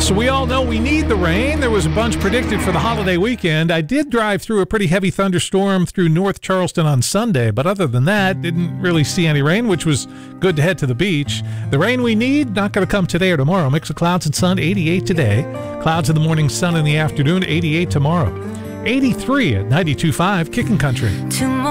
So we all know we need the rain. There was a bunch predicted for the holiday weekend. I did drive through a pretty heavy thunderstorm through North Charleston on Sunday, but other than that, didn't really see any rain, which was good to head to the beach. The rain we need, not going to come today or tomorrow. Mix of clouds and sun, 88 today. Clouds in the morning, sun in the afternoon, 88 tomorrow. 83 at 92.5 Kicking Country.